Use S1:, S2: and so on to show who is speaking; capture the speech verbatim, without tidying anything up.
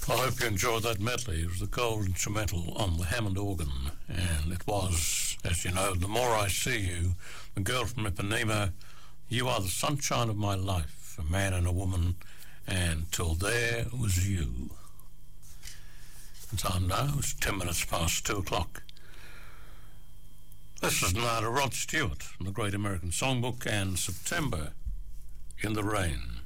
S1: I hope you enjoyed that medley. It was the gold instrumental on the Hammond organ, and it was, as you know, The More I See You, The Girl from Ipanema, You Are the Sunshine of My Life, A Man and a Woman, and Till There Was You. The time now is ten minutes past two o'clock. This is now Rod Stewart from the Great American Songbook and September in the Rain.